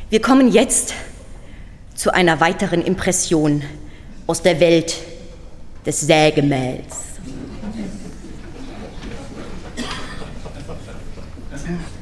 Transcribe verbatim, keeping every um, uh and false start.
Wir kommen jetzt zu einer weiteren Impression aus der Welt des Sägemähls.